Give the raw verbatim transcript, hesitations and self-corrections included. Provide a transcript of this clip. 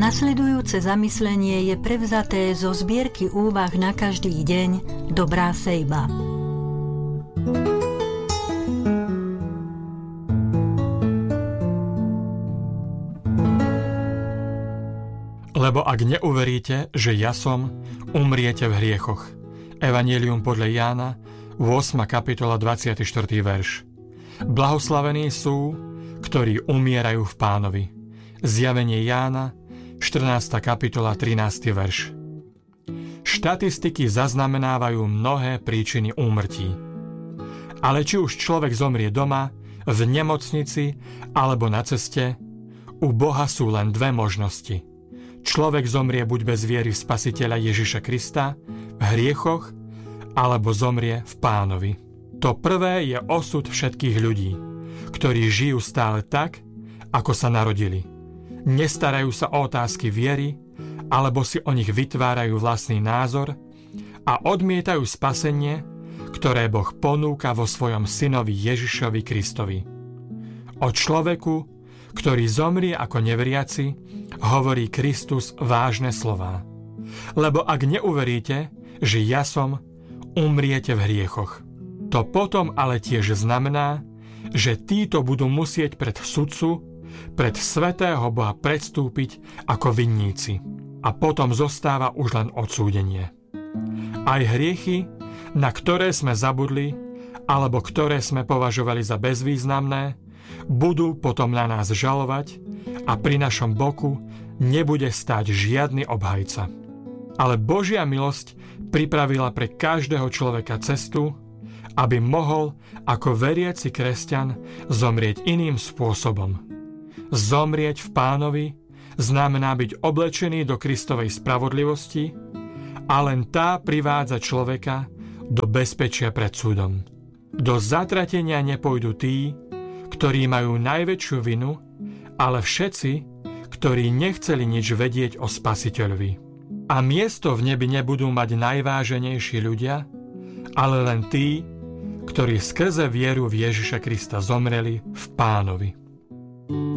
Nasledujúce zamyslenie je prevzaté zo zbierky úvah na každý deň Dobrá sejba. Lebo ak neuveríte, že ja som, umriete v hriechoch. Evanjelium podľa Jána, ôsma kapitola, dvadsiaty štvrtý verš. Blahoslavení sú, ktorí umierajú v Pánovi. Zjavenie Jána, štrnásta kapitola, trinásty verš. Štatistiky zaznamenávajú mnohé príčiny úmrtí. Ale či už človek zomrie doma, v nemocnici alebo na ceste, u Boha sú len dve možnosti. Človek zomrie buď bez viery v Spasiteľa Ježiša Krista, v hriechoch, alebo zomrie v Pánovi. To prvé je osud všetkých ľudí, ktorí žijú stále tak, ako sa narodili. Nestarajú sa o otázky viery, alebo si o nich vytvárajú vlastný názor a odmietajú spasenie, ktoré Boh ponúka vo svojom synovi Ježišovi Kristovi. O človeku, ktorý zomrie ako neveriaci, hovorí Kristus vážne slová. Lebo ak neuveríte, že ja som, umriete v hriechoch. To potom ale tiež znamená, že títo budú musieť pred sudcu, pred svätého Boha predstúpiť ako vinníci. A potom zostáva už len odsúdenie. Aj hriechy, na ktoré sme zabudli, alebo ktoré sme považovali za bezvýznamné, budú potom na nás žalovať a pri našom boku nebude stáť žiadny obhajca. Ale Božia milosť pripravila pre každého človeka cestu, aby mohol ako veriaci kresťan zomrieť iným spôsobom. Zomrieť v Pánovi znamená byť oblečený do Kristovej spravodlivosti a len tá privádza človeka do bezpečia pred súdom. Do zatratenia nepôjdu tí, ktorí majú najväčšiu vinu, ale všetci, ktorí nechceli nič vedieť o Spasiteľovi. A miesto v nebi nebudú mať najváženejší ľudia, ale len tí, ktorí skrze vieru v Ježiša Krista zomreli v Pánovi.